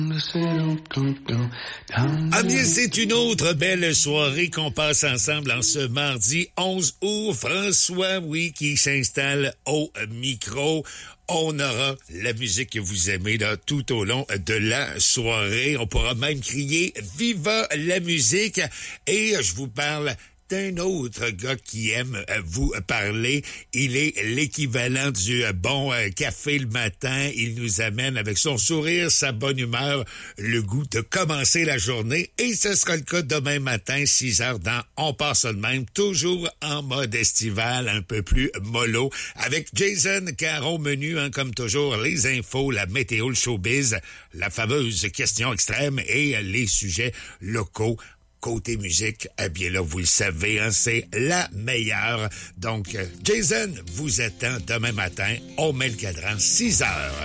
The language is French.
Amis, c'est une autre belle soirée qu'on passe ensemble en ce mardi 11 août. François, oui, qui s'installe au micro. On aura la musique que vous aimez là, tout au long de la soirée. On pourra même crier « Viva la musique » et je vous parle d'un autre gars qui aime vous parler. Il est l'équivalent du bon café le matin. Il nous amène avec son sourire, sa bonne humeur, le goût de commencer la journée. Et ce sera le cas demain matin, 6 heures dans On part ça de même, toujours en mode estival, un peu plus mollo, avec Jason Caron menu, comme toujours, les infos, la météo, le showbiz, la fameuse question extrême et les sujets locaux. Côté musique, eh bien là, vous le savez, c'est la meilleure. Donc, Jason vous attend demain matin. On met le cadran 6 heures.